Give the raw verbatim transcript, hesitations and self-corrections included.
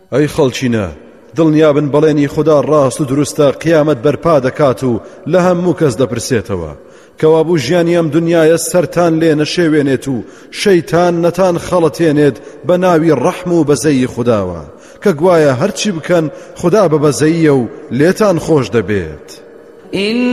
ئەی خەڵچینە دڵنیابن بەڵێنی خوددا ڕاست و دروستە قیامەت بەرپا دەکات و لە هەموو کەس دەپرسێتەوە کەوابوو ژیانی ئەم دنیایە سەرتان لێ نەشێوێنێت و شەیتان نەتان خەڵەتێنێت بە ناوی ڕەحم و بەزەیی خودداوە کە گوایە هەرچی بکەن خوددا بە بەزەییە و لێتان خۆش دەبێت.